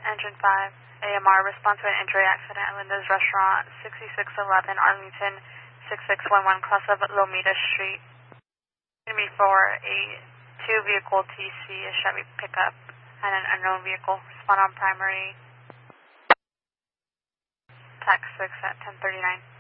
Engine 5, AMR, response to an injury accident at Linda's Restaurant, 6611 Arlington, 6611, cross of Lomita Street. It's going to be for a two-vehicle TC, a Chevy pickup, and an unknown vehicle. Respond on primary, tax 6 at 1039.